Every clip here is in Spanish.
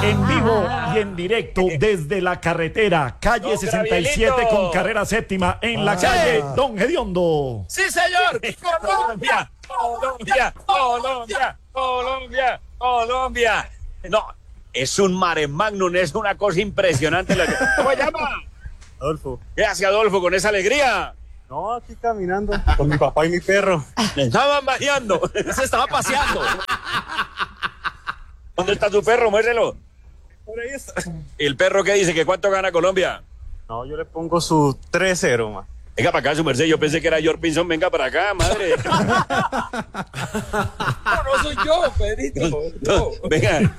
En vivo y en directo desde la carretera, calle 67 con carrera séptima, en la calle Don Gediondo. ¡Sí, señor! ¡Colombia! ¡Colombia! ¡Colombia! ¡Colombia! ¡Colombia! No, es un mare magnum, es una cosa impresionante. ¿Cómo se llama? Adolfo. ¿Qué hace Adolfo con esa alegría? No, aquí caminando con mi papá y mi perro. Estaban bañando. Se estaba paseando. ¿Dónde está tu perro? Muéstrelo. Por ahí está. ¿Y el perro qué dice? ¿Que cuánto gana Colombia? No, yo le pongo su 3-0, ma. Venga para acá, su merced. Yo pensé que era George Pinson. Venga para acá, madre. No soy yo, Pedrito. No, venga.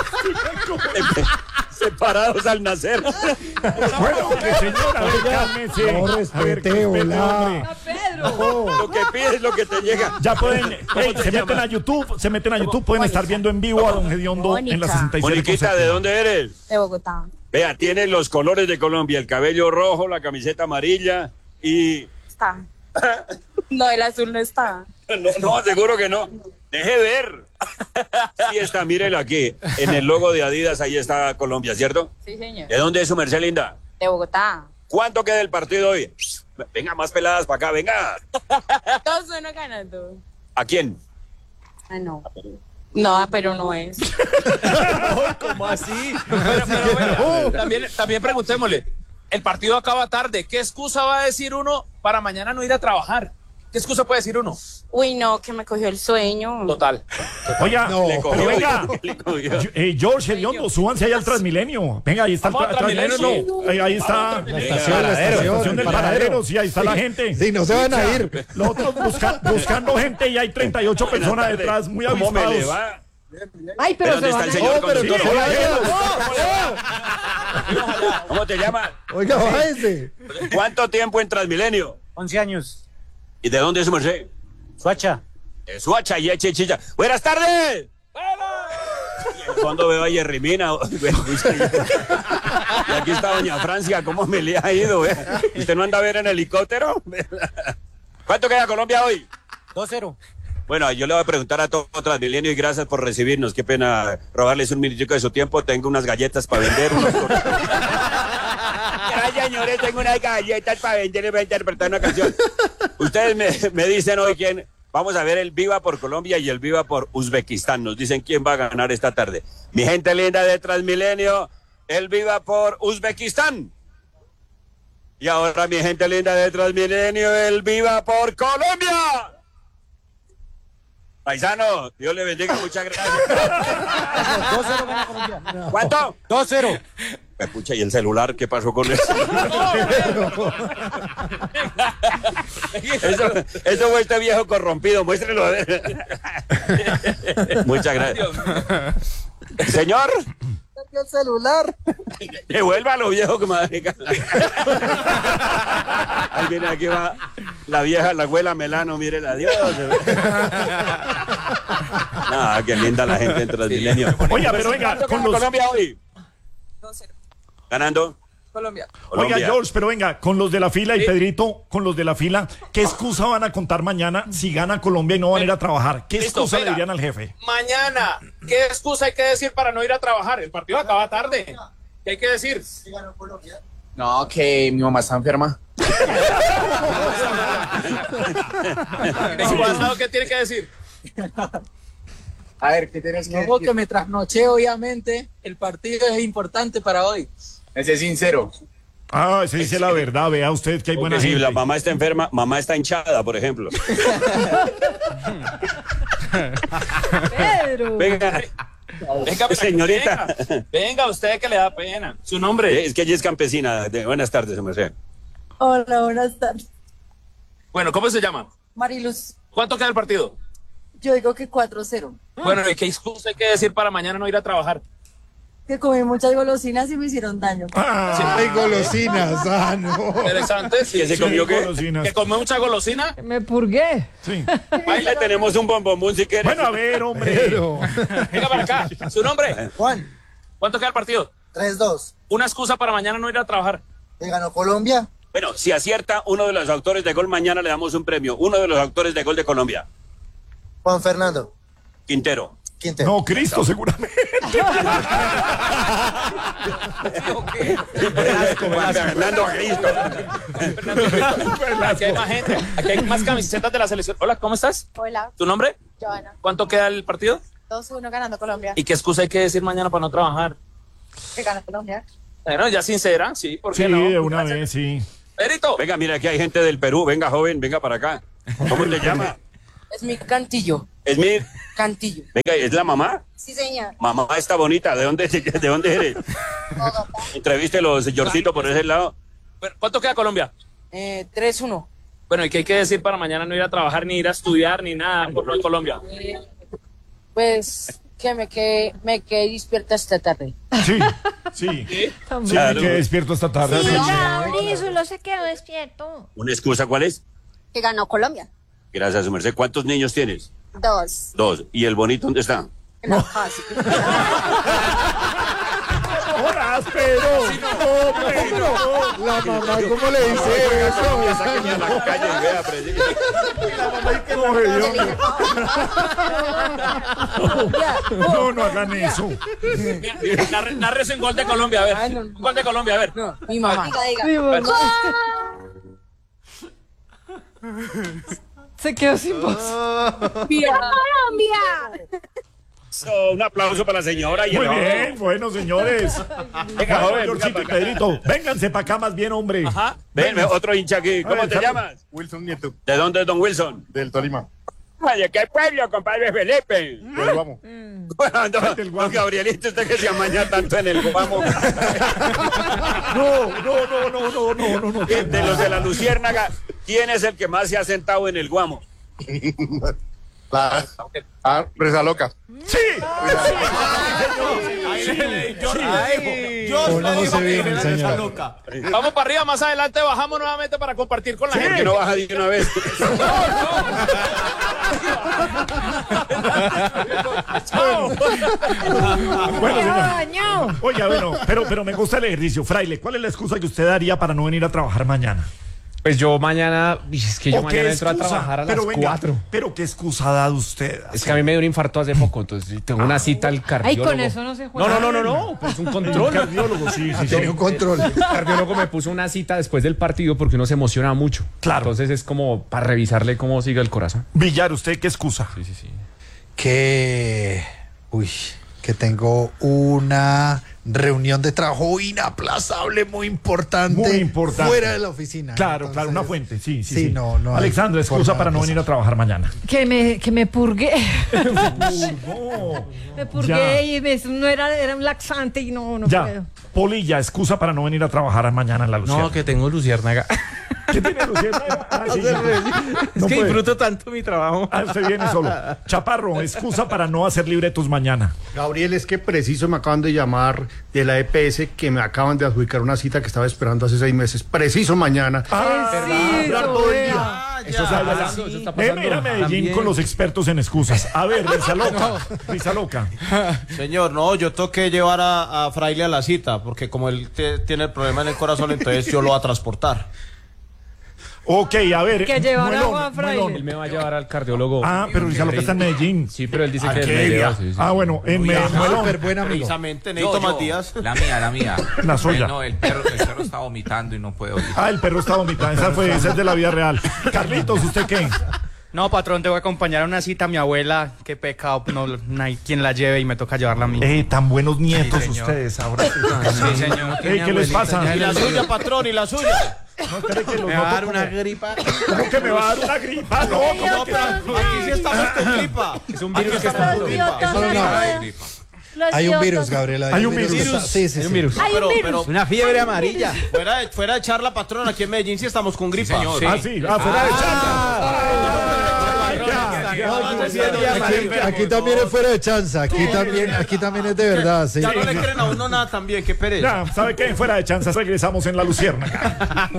Separados al nacer. Bueno, que señora, a ver, cálmese. No respete, hola. Lo que pides, lo que te llega. Ya pueden, se meten a YouTube, pueden estar viendo en vivo a Don Gediondo en la 67. Moniquita, ¿de dónde eres? De Bogotá. Vea, tiene los colores de Colombia, el cabello rojo, la camiseta amarilla y... Está. No, el azul no está. No, seguro que no. Deje ver. Ahí está, mírelo aquí. En el logo de Adidas, ahí está Colombia, ¿cierto? Sí, señor. ¿De dónde es su merced, linda? De Bogotá. ¿Cuánto queda el partido hoy? Venga, más peladas para acá, venga. 2-1 ganando. ¿A quién? Ah, no. No, pero no es. ¿Cómo así? Pero, también preguntémosle. El partido acaba tarde. ¿Qué excusa va a decir uno para mañana no ir a trabajar? ¿Qué excusa puede decir uno? Uy, no, que me cogió el sueño. Total. Oiga, Le cogió, pero venga, le cogió. George Gediondo, súbanse ahí al Transmilenio. Venga, ahí está el Vamos al Transmilenio, Transmilenio, no. Ahí está La estación del paradero, sí, ahí está la gente. Sí, no se van a ir. Los otros buscando gente y hay 38 personas detrás, muy ¿Cómo me le avispados. va? Ay, ¿Pero dónde está el señor? pero Consigue. no se vaya. ¿Cómo te llamas? Oiga, bájese. ¿Cuánto tiempo en Transmilenio? 11 años. ¿Y de dónde es su merced? Suacha. De Suacha y Chichicha. ¡Buenas tardes! Cuando veo a Jerry Mina. Y aquí está doña Francia, ¿cómo me le ha ido? ¿Usted no anda a ver en helicóptero? ¿Cuánto queda Colombia hoy? 2-0. Bueno, yo le voy a preguntar a todo Transmilenio y gracias por recibirnos. Qué pena robarles un minutico de su tiempo. Tengo unas galletas para vender. Ay, señores, tengo unas galletas para vender y voy a interpretar una canción. Ustedes me dicen hoy quién. Vamos a ver el Viva por Colombia y el Viva por Uzbekistán. Nos dicen quién va a ganar esta tarde. Mi gente linda de Transmilenio, el Viva por Uzbekistán. Y ahora, mi gente linda de Transmilenio, el Viva por Colombia. Paisano, Dios le bendiga, muchas gracias. 2-0 gana Colombia. ¿Cuánto? 2-0. Escucha, ¿y el celular qué pasó con eso? Eso fue este viejo corrompido, muéstrelo a ver. Muchas gracias. Señor, El celular. devuélvalo, viejo, que madre. Ahí viene, aquí va la vieja, la abuela Melano, mírela, adiós. No, qué linda la gente en Transmilenio. Oiga, pero venga, con los... Colombia hoy. 2-0. Ganando. Colombia. Oiga, Colombia. George, pero venga, con los de la fila y Pedrito, con los de la fila, ¿qué excusa van a contar mañana si gana Colombia y no van a ir a trabar? ¿Qué Listo, excusa le venga. dirían al jefe? Mañana, ¿qué excusa hay que decir para no ir a trabajar? El partido acaba tarde. ¿Qué hay que decir? No, que mi mamá está enferma. ¿Qué tiene que decir? A ver, ¿qué tienes que No, decir? que me trasnoché, obviamente. El partido es importante para hoy. Ese es sincero. Ah, se dice la verdad, vea usted que hay buena Porque si gente. la mamá está enferma, mamá está hinchada, por ejemplo. Pedro. Venga, Venga, señorita. Venga, usted que le da pena. Su nombre. Es que ella es campesina. Buenas tardes, merced. Hola, buenas tardes. Bueno, ¿cómo se llama? Mariluz, ¿Cuánto queda el partido? yo digo que 4-0. Bueno, ¿y qué excusa hay que decir para mañana no ir a trabajar? Que comí muchas golosinas y me hicieron daño. Ay, golosinas. Ah, no. Interesante. ¿Que se comió qué? Golosinas. ¿Que comió mucha golosina? Me purgué. Sí. Ahí le tenemos un bombomún si quieres. Bueno, a ver, hombre. Pero... Venga para acá. ¿Su nombre? Juan, ¿Cuánto queda el partido? 3-2. Una excusa para mañana no ir a trabajar. ¿Qué ganó Colombia? Bueno, si acierta uno de los autores de gol, mañana le damos un premio. Uno de los autores de gol de Colombia. Juan Fernando. Quintero. No, Cristo, seguramente. Fernando Cristo. Aquí hay más gente, aquí hay más camisetas de la selección. Hola, ¿cómo estás? Hola, ¿Tu nombre? Joana. ¿Cuánto queda el partido? 2-1 ganando Colombia. ¿Y qué excusa hay que decir mañana para no trabajar? Que gana Colombia. Bueno, ya sincera, sí, ¿por qué Sí, no? de una vez, sí. Perito. Venga, mira, aquí hay gente del Perú. Venga, joven, venga para acá. ¿Cómo te llama? Es mi Cantillo. Esmir. Cantillo. Venga, ¿es la mamá? Sí, señor. Mamá está bonita. ¿De dónde eres? Entrevístelo, señorcito, por ese lado. Bueno, ¿cuánto queda Colombia? 3-1. Bueno, ¿y qué hay que decir para mañana no ir a trabajar, ni ir a estudiar, ni nada por lo de Colombia? Pues que me quedé despierta esta tarde. Sí, sí. Sí, Claro. que despierto esta tarde. Sí, Sí. Gabriel solo se quedó despierto. ¿Una excusa cuál es? Que ganó Colombia. Gracias, su merced. ¿Cuántos niños tienes? 2. 2. ¿Y el bonito dónde está? No, casi. ¡Hola, pero! La mamá, ¿cómo le dice eso? Sáquenme a la calle y vea, presidio. No hagan eso. Narres un gol de Colombia, a ver. Ay, no. Un gol de Colombia, a ver. No, mi mamá. Diga. Se quedó sin voz. ¡Colombia! Un aplauso para la señora. Y Muy el bien, bueno, señores. Venga, joven, Georgito venga y para acá. Pedrito, vénganse para acá más bien, hombre. Ajá. Ven, otro hincha aquí. ¿Cómo ver, te salud. llamas? Wilson Nieto, ¿De dónde es don Wilson? del Tolima. Ay, ¿de qué pueblo, compadre Felipe? Del Guamo. Bueno, Del Guamo. don Gabrielito, usted que se amaña tanto en el Guamo. No. De los de la Luciérnaga, ¿quién es el que más se ha sentado en el Guamo? Reza Loca. Sí. ¿Cómo no se viene el señor? Vamos para arriba, más adelante bajamos nuevamente para compartir con la ¿Por qué gente. no baja de una vez? Bueno, señor. Oiga, bueno, pero me gusta el ejercicio. Fraile, ¿cuál es la excusa que usted daría para no venir a trabajar mañana? Pues yo mañana, es que yo ¿O qué mañana entro a excusa? trabajar a las Pero venga, 4. Pero qué excusa ha dado usted. Es que a mí me dio un infarto hace poco, entonces tengo una cita al Ay, cardiólogo. con eso no se juega. No, pues un Un control. cardiólogo, sí. Tiene un control. El cardiólogo me puso una cita después del partido porque uno se emociona mucho. Claro. Entonces es como para revisarle cómo sigue el corazón. Villar, ¿usted qué excusa? Sí. Que tengo una reunión de trabajo inaplazable, muy importante. Muy importante. Fuera de la oficina. Claro, Entonces, una fuente, sí. Sí, no. Alexandra, hay excusa forma para de no venir a trabajar mañana. Que me purgué. No. Me purgué Ya. y era un laxante y no Ya. puedo. Polilla, excusa para no venir a trabajar mañana en la Luciérnaga. No, que tengo luciérnaga. ¿Qué tiene Luciérnaga? Ah, sí. Es No que puede. disfruto tanto mi trabajo. Ah, usted viene solo. Chaparro, excusa para no hacer libretos mañana. Gabriel, es que preciso me acaban de llamar de la EPS que me acaban de adjudicar una cita que estaba esperando hace 6 meses. Preciso mañana. Hablar todo el día. Eso está pasando, eso está pasando. Mira Medellín También. con los expertos en excusas. A ver, Risa Loca. Señor, no, yo tengo que llevar a Fraile a la cita, porque como él tiene el problema en el corazón, entonces yo lo voy a transportar. Ok, a ver. Que llevar Muelón, agua a Fraile. Muelón. Él me va a llevar al cardiólogo. Ah, pero Risa Loca está en Medellín. Sí, pero él dice que Arquelia. me lleva, sí. Ah, bueno, en Muelón. Súper buen amigo. Precisamente, necesito más días. La mía. La suya. No, el perro está vomitando y no puedo ir. Ah, el perro está vomitando. Esa es de la vida real. Carlitos, ¿usted qué? No, patrón, te voy a acompañar a una cita a mi abuela. Qué pecado, no hay quien la lleve y me toca llevarla a mí. Tan buenos nietos Sí, señor. ustedes ahora. Sí, señor. ¿Qué les pasa? Y la suya, patrón, y la suya. No, espere que los Me va a noto dar una como- gripa. ¿Cómo que me va a dar una gripa? No, ¿cómo que? Aquí sí estamos con gripa. Es un virus que está Los pasando. idiotas. Los Hay un idiotas. virus, Gabriela. Hay un virus. Sí. Hay un virus. Hay un virus. Pero Una fiebre amarilla. fuera de charla, patrón, aquí en Medellín sí estamos con gripa. señor. Ah, sí, fuera de Aquí también es fuera de chanza. Aquí también es de verdad. Sí. Ya no le creen a uno nada también, qué pereza. Ya, ¿sabe qué? Fuera de chanzas, regresamos en la Luciérnaga.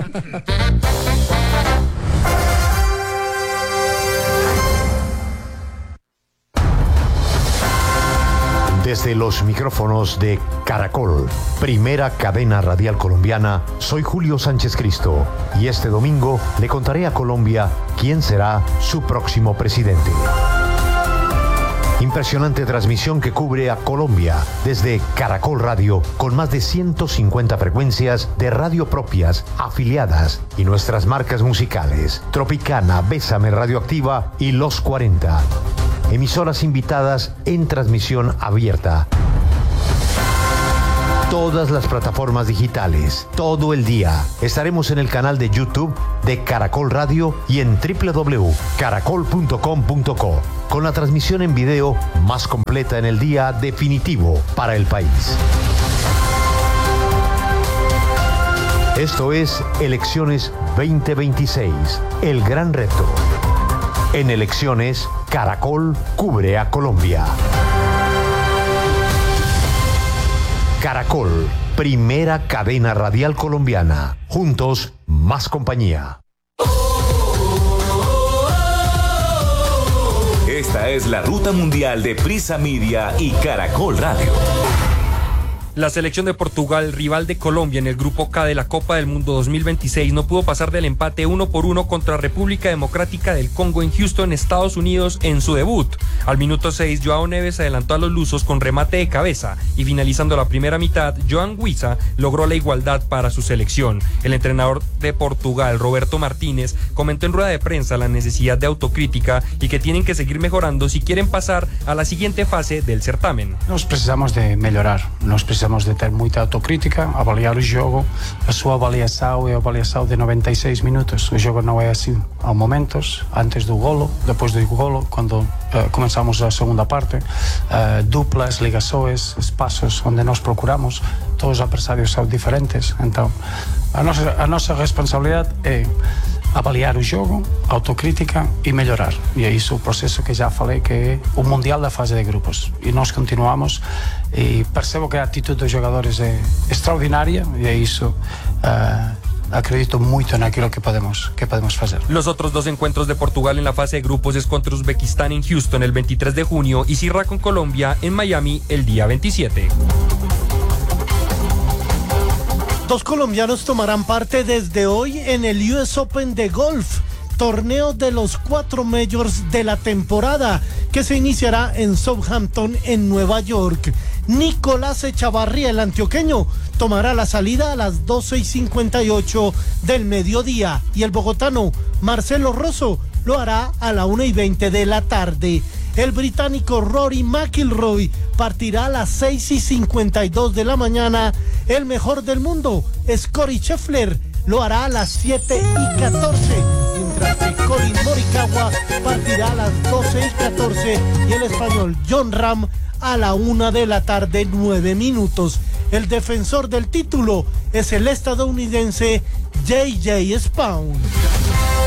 Desde los micrófonos de Caracol, primera cadena radial colombiana, soy Julio Sánchez Cristo y este domingo le contaré a Colombia quién será su próximo presidente. Impresionante transmisión que cubre a Colombia desde Caracol Radio, con más de 150 frecuencias de radio propias, afiliadas y nuestras marcas musicales: Tropicana, Bésame Radioactiva y Los 40. Emisoras invitadas en transmisión abierta. Todas las plataformas digitales, todo el día. Estaremos en el canal de YouTube de Caracol Radio y en www.caracol.com.co, con la transmisión en video más completa en el día definitivo para el país. Esto es Elecciones 2026, el gran reto. En Elecciones, Caracol cubre a Colombia. Caracol, primera cadena radial colombiana. Juntos, más compañía. Esta es la ruta mundial de Prisa Media y Caracol Radio. La selección de Portugal, rival de Colombia en el grupo K de la Copa del Mundo 2026, no pudo pasar del empate 1-1 contra República Democrática del Congo en Houston, Estados Unidos, en su debut. Al minuto 6, Joao Neves adelantó a los lusos con remate de cabeza y finalizando la primera mitad, Joan Guisa logró la igualdad para su selección. El entrenador de Portugal, Roberto Martínez, comentó en rueda de prensa la necesidad de autocrítica y que tienen que seguir mejorando si quieren pasar a la siguiente fase del certamen. Nós precisamos de melhorar, nós precisamos de ter muita autocrítica, avaliar o jogo. A sua avaliação é a avaliação de 96 minutos. O jogo não é assim. Há momentos, antes do golo, depois do golo, quando começamos a segunda parte, duplas, ligações, espaços onde nós procuramos. Todos os adversários são diferentes. Então, a nossa responsabilidade é avaliar o jogo, autocrítica e melhorar. E é isso o processo que já falei, que é o Mundial da fase de grupos. E nós continuamos e percebo que a atitude dos jogadores é extraordinária e é isso. Acredito mucho en aquello que podemos hacer. Los otros dos encuentros de Portugal en la fase de grupos es contra Uzbekistán en Houston el 23 de junio y cierra con Colombia en Miami el día 27. Dos colombianos tomarán parte desde hoy en el US Open de golf, torneo de los 4 majors de la temporada, que se iniciará en Southampton, en Nueva York. Nicolás Echavarría, el antioqueño, tomará la salida a las 12:58 del mediodía y el bogotano Marcelo Rosso lo hará a la 1:20 de la tarde. El británico Rory McIlroy partirá a las 6:52 de la mañana. El mejor del mundo, Scottie Scheffler, lo hará a las 7:14. Mientras que Colin Morikawa partirá a las 12:14 y el español Jon Rahm a la 1 de la tarde, 9 minutos. El defensor del título es el estadounidense J.J. Spaun.